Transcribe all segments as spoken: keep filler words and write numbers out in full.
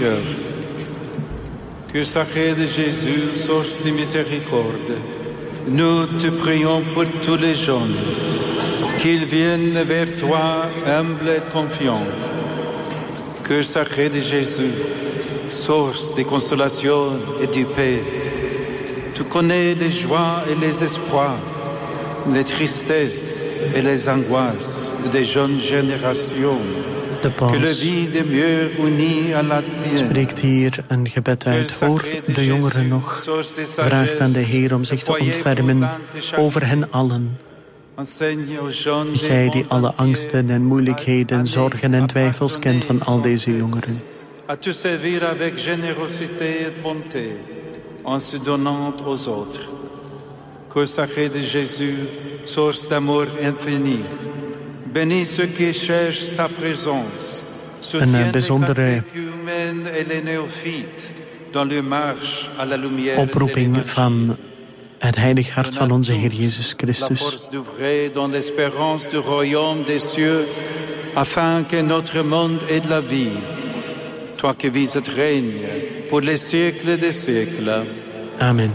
cœur. Cœur sacré de Jésus, source de miséricorde, nous te prions pour tous les jeunes, qu'ils viennent vers toi humbles et confiants. Cœur sacré de Jésus, source de consolation et de paix, tu connais les joies et les espoirs, les tristesses et les angoisses des jeunes générations. De paus spreekt hier een gebed uit voor de jongeren nog. Vraagt aan de Heer om zich te ontfermen over hen allen. Gij die alle angsten en moeilijkheden, zorgen en twijfels kent van al deze jongeren. À te servir avec générosité et bonté, en se donnant aux autres. Cœur sacré de Jésus, source d'amour infini, bénis ceux qui cherchent ta présence, Een bijzondere oproeping van het heilig hart van onze Heer Jezus Christus. Afin que notre monde ait de la vie, toi qui vis et règnes pour les siècles des siècles. Amen.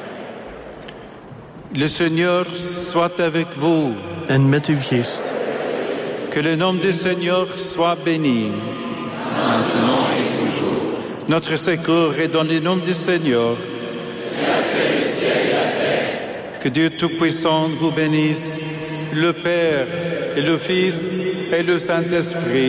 Le Seigneur soit avec vous. En met uw geest. Que le nom du Seigneur soit béni. Maintenant et toujours. Notre secours est dans le nom du Seigneur. Qui a fait le ciel et la terre. Que Dieu Tout-Puissant vous bénisse, le Père et le Fils et le Saint-Esprit.